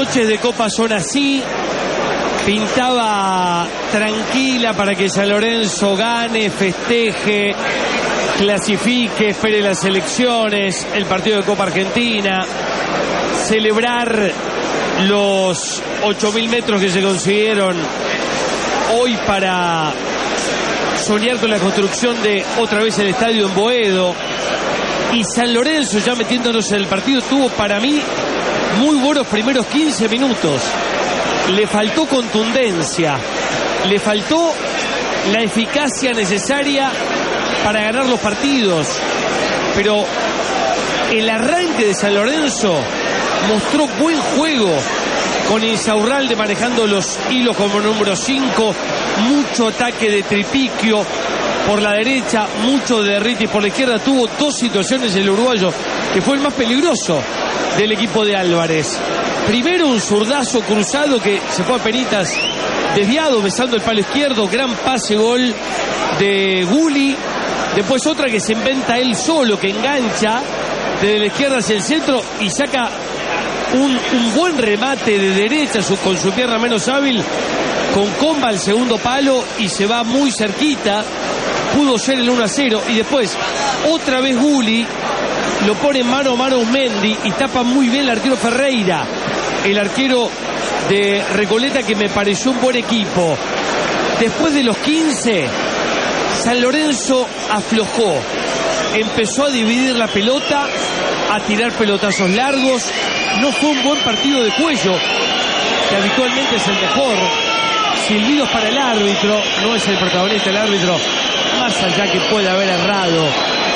noches de Copa son así. Pintaba tranquila para que San Lorenzo gane, festeje, clasifique, espere las elecciones, el partido de Copa Argentina, celebrar los 8.000 metros que se consiguieron hoy para soñar con la construcción de otra vez el estadio en Boedo. Y San Lorenzo, ya metiéndonos en el partido, tuvo para mí muy buenos primeros 15 minutos. Le faltó contundencia, le faltó la eficacia necesaria para ganar los partidos, pero el arranque de San Lorenzo mostró buen juego, con Insaurralde manejando los hilos como número 5, mucho ataque de Tripiquio por la derecha, mucho de Derriti por la izquierda. Tuvo dos situaciones el uruguayo, que fue el más peligroso del equipo de Álvarez. Primero un zurdazo cruzado que se fue a penitas, desviado, besando el palo izquierdo, gran pase gol de Gulli. Después otra que se inventa él solo, que engancha desde la izquierda hacia el centro y saca un buen remate de derecha con su pierna menos hábil, con comba al segundo palo y se va muy cerquita. Pudo ser el 1-0 y después otra vez Gulli lo pone mano a mano Mendy y tapa muy bien el arquero Ferreira, el arquero de Recoleta, que me pareció un buen equipo. Después de los 15, San Lorenzo aflojó, empezó a dividir la pelota, a tirar pelotazos largos. No fue un buen partido de Cuello, que habitualmente es el mejor. Silbidos para el árbitro, no es el protagonista el árbitro, más allá que puede haber errado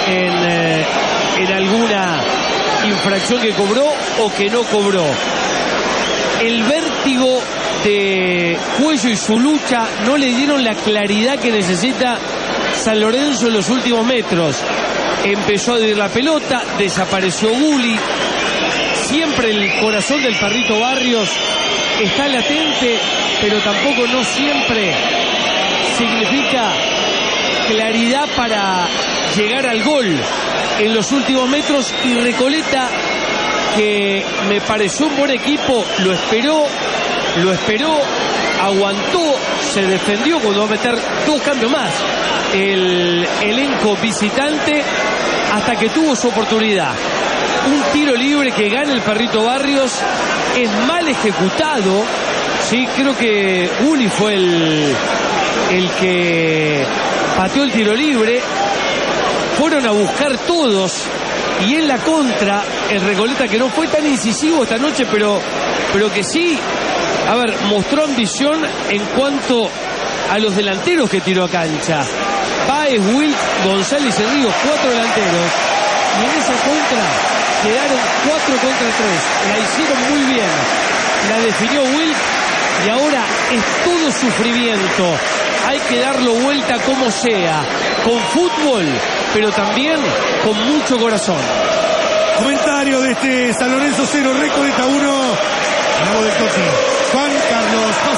en alguna infracción que cobró o que no cobró. El vértigo de Cuello y su lucha no le dieron la claridad que necesita San Lorenzo en los últimos metros. Empezó a dividir la pelota, desapareció Gulli. Siempre el corazón del Perrito Barrios está latente, pero tampoco no siempre significa claridad para llegar al gol en los últimos metros. Y Recoleta, que me pareció un buen equipo, lo esperó, aguantó, se defendió cuando va a meter dos cambios más el elenco visitante, hasta que tuvo su oportunidad. Un tiro libre que gana el Perrito Barrios, es mal ejecutado, sí, creo que Gulli fue el que pateó el tiro libre. Fueron a buscar todos y en la contra el Recoleta, que no fue tan incisivo esta noche, pero que sí, a ver, mostró ambición en cuanto a los delanteros que tiró a cancha. Páez, Wilk, González y Ríos, 4 delanteros, y en esa contra quedaron 4 contra 3. La hicieron muy bien, la definió Wilk y ahora es todo sufrimiento. Hay que darlo vuelta como sea, con fútbol, pero también con mucho corazón. Comentario de este San Lorenzo 0, Recoleta 1. La voz del Toti, Juan Carlos Paz.